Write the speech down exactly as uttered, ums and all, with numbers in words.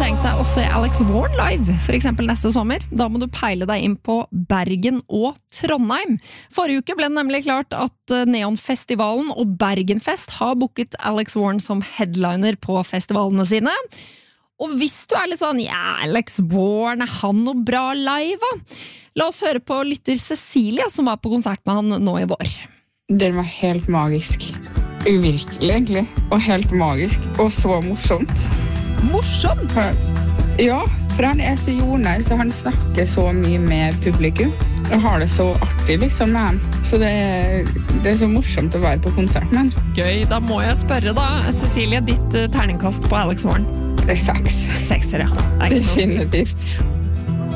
tenkt deg å se Alex Warren live, for eksempel neste sommer, da må du peile deg inn på Bergen og Trondheim. Forrige uke ble det nemlig klart at Neonfestivalen og Bergenfest har booket Alex Warren som headliner på festivalene sine. Og hvis du er litt sånn, ja, Alex Warren, er han noe bra live? La oss høre på lytter Cecilia, som var på konsert med han nå i vår. Den var helt magisk. Uvirkelig, egentlig. Og helt magisk. Og så morsomt. Morsomt? Ja, for han er så jordnær, så han snakker så mye med publikum. Og har det så artig, liksom, med han. Så det er, det er så morsomt å være på konsert med han. Gøy, da må jeg spørre da, Cecilie, ditt terningkast på Alex Warren. Det er seks. Sekser, ja. Det er ikke noe. Definitivt.